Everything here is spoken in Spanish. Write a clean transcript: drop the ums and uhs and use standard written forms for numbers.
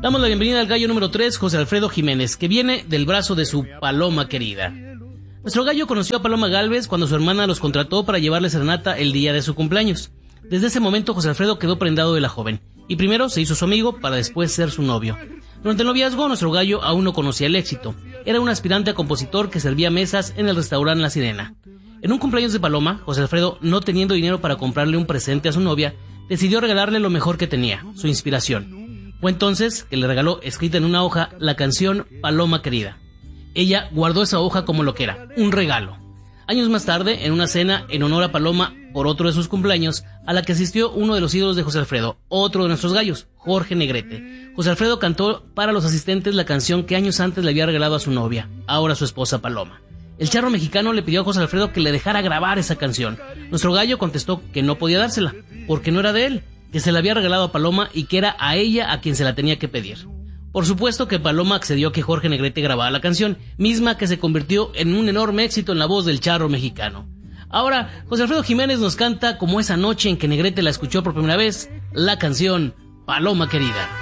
Damos la bienvenida al gallo número 3, José Alfredo Jiménez, que viene del brazo de su Paloma querida. Nuestro gallo conoció a Paloma Gálvez cuando su hermana los contrató para llevarle serenata el día de su cumpleaños. Desde ese momento José Alfredo quedó prendado de la joven, y primero se hizo su amigo para después ser su novio. Durante el noviazgo, nuestro gallo aún no conocía el éxito. Era un aspirante a compositor que servía mesas en el restaurante La Sirena. En un cumpleaños de Paloma, José Alfredo, no teniendo dinero para comprarle un presente a su novia, decidió regalarle lo mejor que tenía, su inspiración. Fue entonces que le regaló, escrita en una hoja, la canción Paloma Querida. Ella guardó esa hoja como lo que era, un regalo. Años más tarde, en una cena en honor a Paloma por otro de sus cumpleaños, a la que asistió uno de los ídolos de José Alfredo, otro de nuestros gallos, Jorge Negrete. José Alfredo cantó para los asistentes la canción que años antes le había regalado a su novia, ahora su esposa Paloma. El charro mexicano le pidió a José Alfredo que le dejara grabar esa canción. Nuestro gallo contestó que no podía dársela, porque no era de él, que se la había regalado a Paloma y que era a ella a quien se la tenía que pedir. Por supuesto que Paloma accedió a que Jorge Negrete grabara la canción, misma que se convirtió en un enorme éxito en la voz del charro mexicano. Ahora, José Alfredo Jiménez nos canta, como esa noche en que Negrete la escuchó por primera vez, la canción Paloma Querida.